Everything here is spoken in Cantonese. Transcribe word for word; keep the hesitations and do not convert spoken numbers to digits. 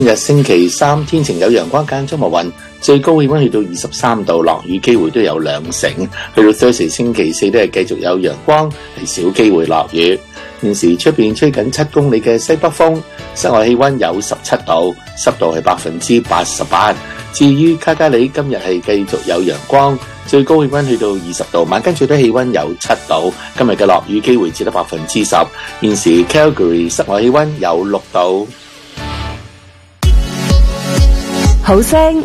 今日星期三，天晴有陽光間中密雲，最高氣溫去到二十三度，落雨機會都有兩成。去到 Thursday 星期四都係繼續有陽光，係少機會落雨。現時出邊吹緊七公里嘅西北風，室外氣溫有十七度，濕度係百分之八十八。至於卡加里今日係繼續有陽光，最高氣溫去到二十度，晚間最低氣溫有七度。今日嘅落雨機會只得百分之十。現時 Calgary 室外氣溫有六度。 好聲